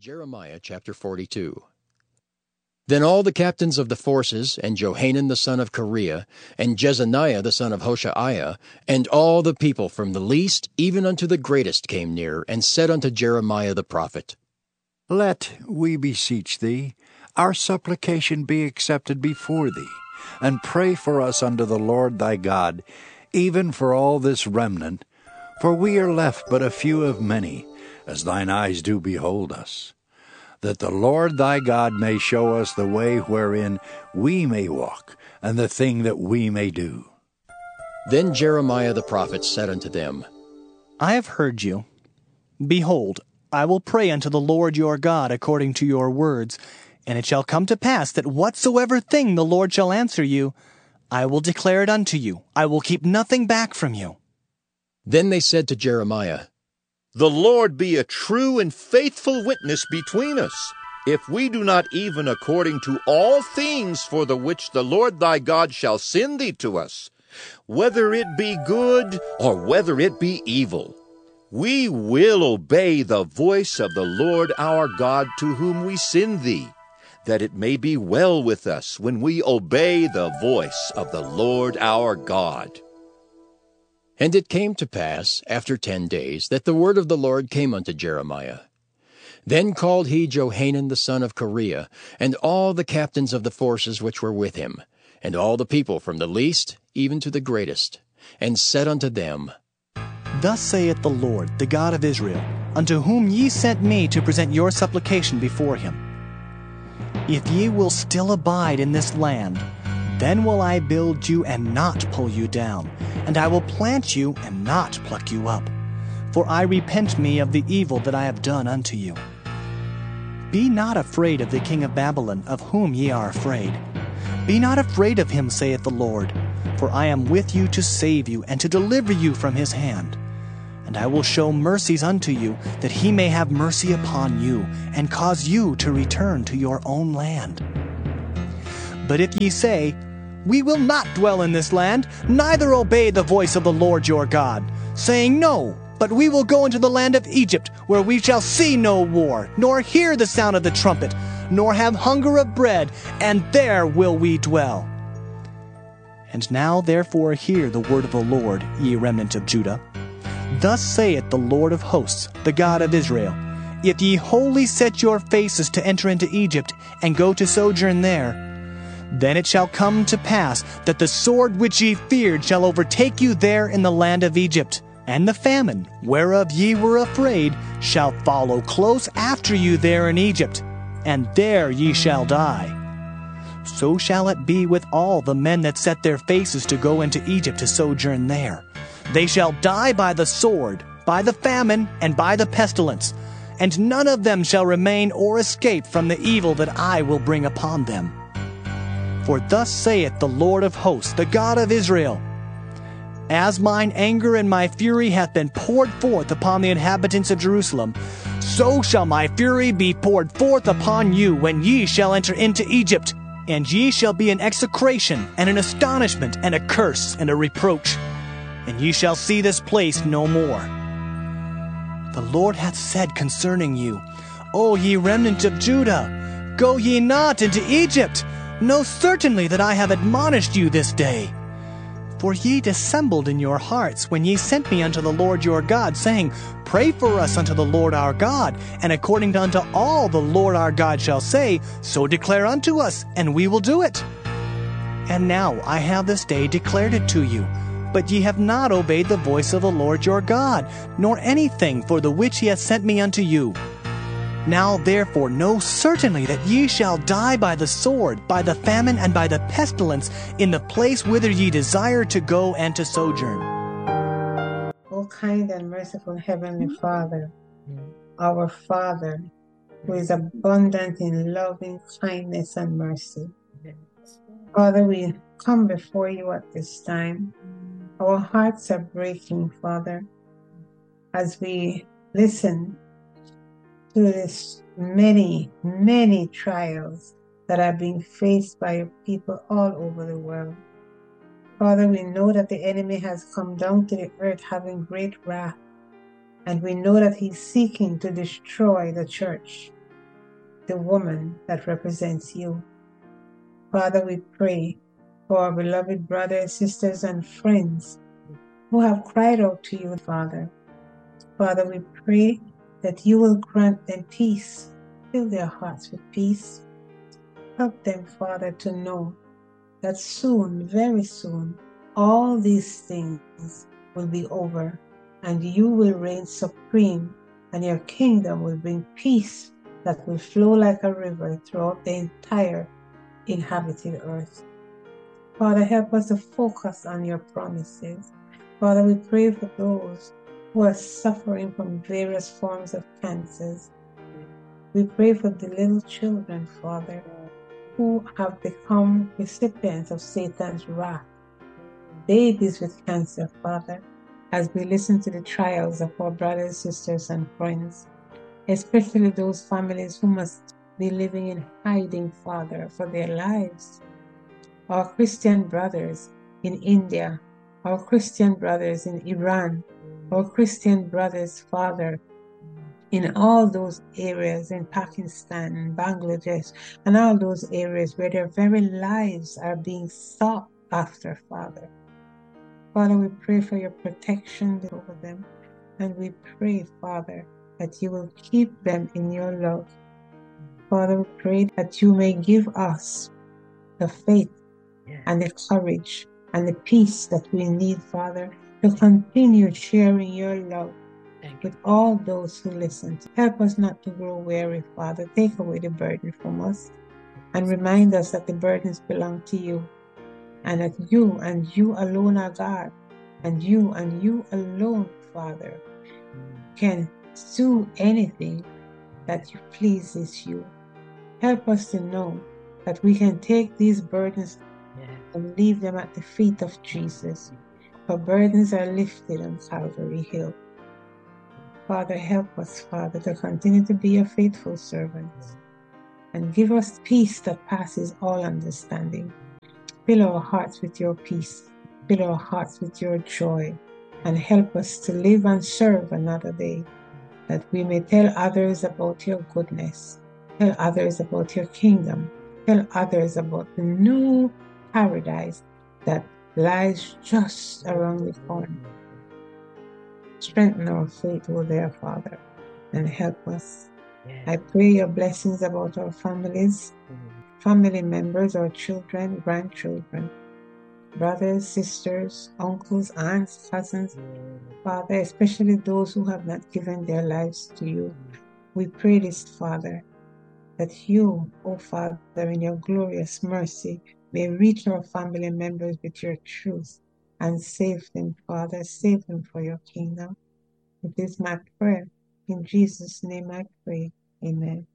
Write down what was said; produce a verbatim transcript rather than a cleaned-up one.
Jeremiah chapter forty-two. Then all the captains of the forces, and Johanan the son of Kareah, and Jezaniah the son of Hoshaiah, and all the people from the least even unto the greatest came near, and said unto Jeremiah the prophet, Let, we beseech thee, our supplication be accepted before thee, and pray for us unto the Lord thy God, even for all this remnant, for we are left but a few of many, as thine eyes do behold us, that the Lord thy God may show us the way wherein we may walk, and the thing that we may do. Then Jeremiah the prophet said unto them, I have heard you. Behold, I will pray unto the Lord your God according to your words, and it shall come to pass that whatsoever thing the Lord shall answer you, I will declare it unto you. I will keep nothing back from you. Then they said to Jeremiah, The Lord be a true and faithful witness between us, if we do not even according to all things for the which the Lord thy God shall send thee to us, whether it be good or whether it be evil. We will obey the voice of the Lord our God to whom we send thee, that it may be well with us when we obey the voice of the Lord our God. And it came to pass, after ten days, that the word of the Lord came unto Jeremiah. Then called he Johanan the son of Kareah, and all the captains of the forces which were with him, and all the people from the least even to the greatest, and said unto them, Thus saith the Lord, the God of Israel, unto whom ye sent me to present your supplication before him. If ye will still abide in this land, then will I build you and not pull you down, and I will plant you and not pluck you up. For I repent me of the evil that I have done unto you. Be not afraid of the king of Babylon, of whom ye are afraid. Be not afraid of him, saith the Lord, for I am with you to save you and to deliver you from his hand. And I will show mercies unto you, that he may have mercy upon you, and cause you to return to your own land. But if ye say, We will not dwell in this land, neither obey the voice of the Lord your God, saying, No, but we will go into the land of Egypt, where we shall see no war, nor hear the sound of the trumpet, nor have hunger of bread, and there will we dwell. And now therefore hear the word of the Lord, ye remnant of Judah. Thus saith the Lord of hosts, the God of Israel, If ye wholly set your faces to enter into Egypt, and go to sojourn there, then it shall come to pass that the sword which ye feared shall overtake you there in the land of Egypt, and the famine, whereof ye were afraid, shall follow close after you there in Egypt, and there ye shall die. So shall it be with all the men that set their faces to go into Egypt to sojourn there. They shall die by the sword, by the famine, and by the pestilence, and none of them shall remain or escape from the evil that I will bring upon them. For thus saith the Lord of hosts, the God of Israel, As mine anger and my fury hath been poured forth upon the inhabitants of Jerusalem, so shall my fury be poured forth upon you when ye shall enter into Egypt, and ye shall be an execration, and an astonishment, and a curse, and a reproach, and ye shall see this place no more. The Lord hath said concerning you, O ye remnant of Judah, go ye not into Egypt. Know certainly that I have admonished you this day. For ye dissembled in your hearts when ye sent me unto the Lord your God, saying, Pray for us unto the Lord our God, and according to unto all the Lord our God shall say, so declare unto us, and we will do it. And now I have this day declared it to you, but ye have not obeyed the voice of the Lord your God, nor anything for the which he hath sent me unto you. Now therefore know certainly that ye shall die by the sword, by the famine, and by the pestilence, in the place whither ye desire to go and to sojourn. O kind and merciful Heavenly Father, our Father, who is abundant in loving kindness and mercy. Father, we come before you at this time. Our hearts are breaking, Father, as we listen to this many, many trials that are being faced by your people all over the world. Father, we know that the enemy has come down to the earth having great wrath, and we know that he's seeking to destroy the church. the woman that represents you. Father, we pray for our beloved brothers, sisters, and friends who have cried out to you, Father. Father, we pray that you will grant them peace, fill their hearts with peace. Help them, Father, to know that soon, very soon, all these things will be over, and you will reign supreme, and your kingdom will bring peace that will flow like a river throughout the entire inhabited earth. Father, help us to focus on your promises. Father, we pray for those who are suffering from various forms of cancers. We pray for the little children, Father, who have become recipients of Satan's wrath. Babies with cancer, Father, as we listen to the trials of our brothers, sisters, and friends, especially those families who must be living in hiding, Father, for their lives. Our Christian brothers in India, our Christian brothers in Iran, our Christian brothers, Father, in all those areas in Pakistan and Bangladesh, and all those areas where their very lives are being sought after, Father. Father, we pray for your protection over them, and we pray, Father, that you will keep them in your love. Father, we pray that you may give us the faith and the courage and the peace that we need, Father, to continue sharing your love with all those who listen. Help us not to grow weary, Father. Take away the burden from us and remind us that the burdens belong to you, and that you and you alone are God, and you and you alone, Father, can do anything that pleases you. Help us to know that we can take these burdens and leave them at the feet of Jesus, for burdens are lifted on Calvary Hill. Father, help us, Father, to continue to be your faithful servants, and give us peace that passes all understanding. Fill our hearts with your peace, fill our hearts with your joy, and help us to live and serve another day, that we may tell others about your goodness, tell others about your kingdom, tell others about the new paradise that lies just around the corner. Strengthen our faith, O dear Father, and help us. I pray your blessings about our families, family members, our children, grandchildren, brothers, sisters, uncles, aunts, cousins, Father, especially those who have not given their lives to you. We pray this, Father, that you, O Father, in your glorious mercy, may reach our family members with your truth and save them, Father, save them for your kingdom. It is my prayer. In Jesus' name I pray. Amen.